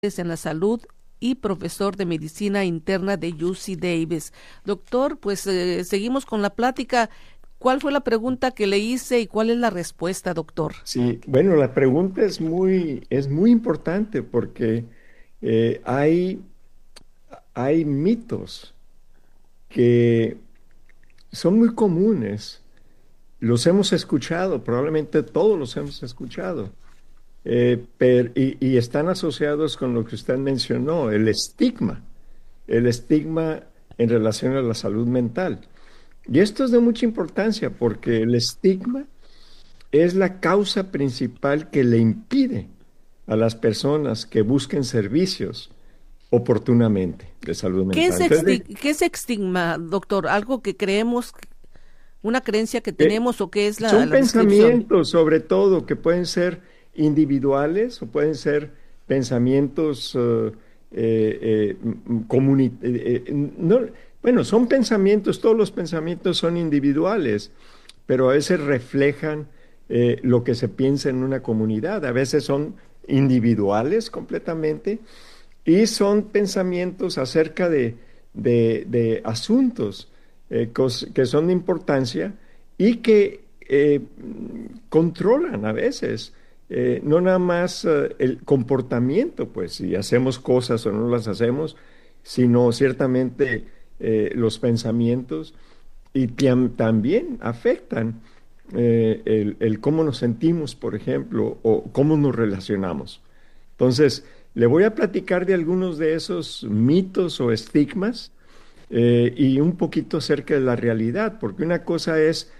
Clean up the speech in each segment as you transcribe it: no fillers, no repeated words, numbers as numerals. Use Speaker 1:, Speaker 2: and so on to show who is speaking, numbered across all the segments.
Speaker 1: en la salud y profesor de medicina interna de UC Davis. Doctor, pues seguimos con la plática. ¿Cuál fue la pregunta que le hice y cuál es la respuesta, doctor?
Speaker 2: Sí, bueno, la pregunta es muy importante porque hay mitos que son muy comunes. Los hemos escuchado, probablemente todos los hemos escuchado, y están asociados con lo que usted mencionó, el estigma en relación a la salud mental. Y esto es de mucha importancia porque el estigma es la causa principal que le impide a las personas que busquen servicios oportunamente de salud mental. Entonces,
Speaker 1: ¿Qué es estigma, doctor? ¿Algo que creemos, una creencia que
Speaker 2: eh,
Speaker 1: tenemos o qué es
Speaker 2: son
Speaker 1: la descripción?
Speaker 2: pensamientos, sobre todo, que pueden ser individuales o pueden ser pensamientos no, bueno, son pensamientos, todos los pensamientos son individuales, pero a veces reflejan lo que se piensa en una comunidad. A veces son individuales completamente y son pensamientos acerca de asuntos que son de importancia y que controlan a veces, no nada más el comportamiento, pues si hacemos cosas o no las hacemos, sino ciertamente los pensamientos y también afectan el cómo nos sentimos, por ejemplo, o cómo nos relacionamos. Entonces, le voy a platicar de algunos de esos mitos o estigmas y un poquito acerca de la realidad, porque una cosa es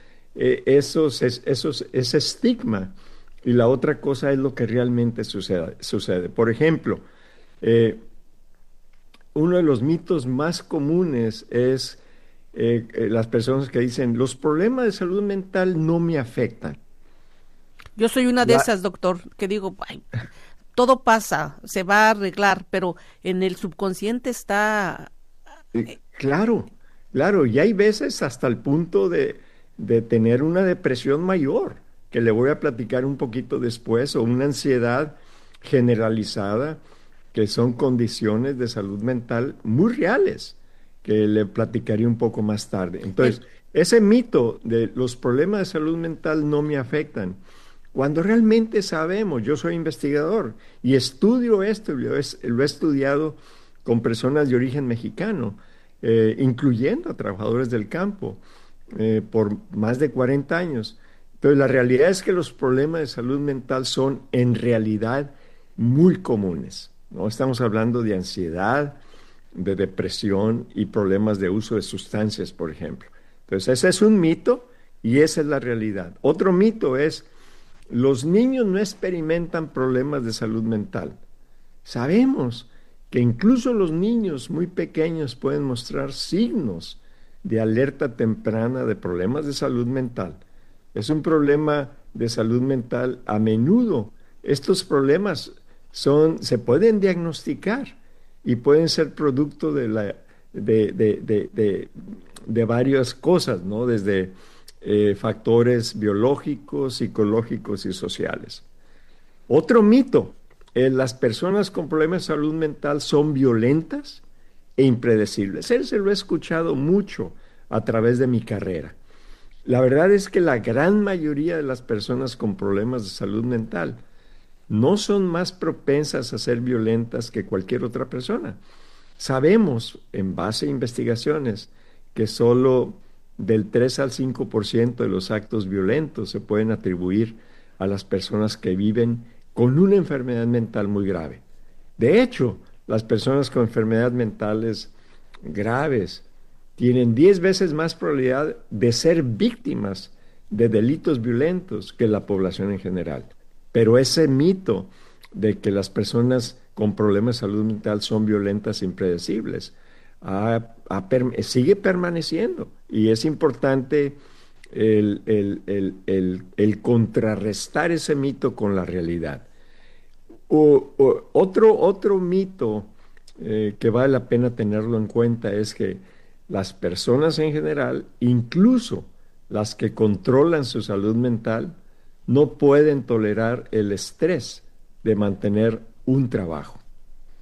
Speaker 2: ese estigma y la otra cosa es lo que realmente sucede. Por ejemplo, eh, uno de los mitos más comunes es las personas que dicen, los problemas de salud mental no me afectan.
Speaker 1: Yo soy una de
Speaker 2: La,
Speaker 1: esas, doctor, que digo, ay, todo pasa, se va a arreglar, pero en el subconsciente está.
Speaker 2: claro, claro, y hay veces hasta el punto de tener una depresión mayor, que le voy a platicar un poquito después, o una ansiedad generalizada, que son condiciones de salud mental muy reales, que le platicaré un poco más tarde.
Speaker 1: el,
Speaker 2: Entonces, ese mito de los problemas de salud mental no me afectan, cuando realmente sabemos, yo soy investigador y estudio esto, lo he estudiado con personas de origen mexicano, incluyendo a trabajadores del campo, por más de 40 años. Entonces, la realidad es que los problemas de salud mental son en realidad muy comunes. No estamos hablando de ansiedad, de depresión y problemas de uso de sustancias, por ejemplo. Entonces, ese es un mito y esa es la realidad. Otro mito es, los niños no experimentan problemas de salud mental. Sabemos que incluso los niños muy pequeños pueden mostrar signos de alerta temprana de problemas de salud mental. Es un problema de salud mental a menudo. Estos problemas se pueden diagnosticar y pueden ser producto de varias cosas, ¿no? Desde factores biológicos, psicológicos y sociales. Otro mito, las personas con problemas de salud mental son violentas e impredecibles. Él se lo he escuchado mucho a través de mi carrera. La verdad es que la gran mayoría de las personas con problemas de salud mental no son más propensas a ser violentas que cualquier otra persona. Sabemos, en base a investigaciones, que solo del 3 al 5% de los actos violentos se pueden atribuir a las personas que viven con una enfermedad mental muy grave. De hecho, las personas con enfermedades mentales graves tienen 10 veces más probabilidad de ser víctimas de delitos violentos que la población en general. Pero ese mito de que las personas con problemas de salud mental son violentas e impredecibles sigue permaneciendo y es importante el contrarrestar ese mito con la realidad. Otro mito que vale la pena tenerlo en cuenta es que las personas en general, incluso las que controlan su salud mental, no pueden tolerar el estrés de mantener un trabajo.